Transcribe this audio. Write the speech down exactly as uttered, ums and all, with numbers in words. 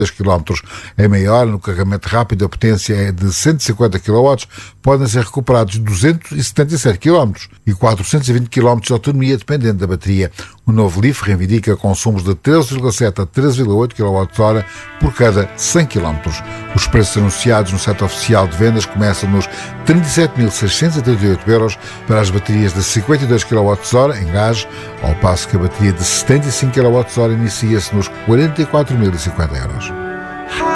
quilómetros é maior, no carregamento rápido a potência é de cento e cinquenta quilowatts, podem ser recuperados duzentos e setenta e sete quilómetros e quatrocentos e vinte quilómetros de autonomia dependendo da bateria. O novo Leaf reivindica consumos de treze vírgula sete a treze vírgula oito quilowatts-hora por cada cem quilómetros. Os preços anunciados no site oficial de vendas começam nos trinta e sete mil seiscentos e trinta e oito euros para as baterias de cinquenta e dois quilowatts-hora em gás, ao passo que a bateria de setenta e cinco quilowatts-hora inicia-se nos quarenta e quatro mil e cinquenta euros.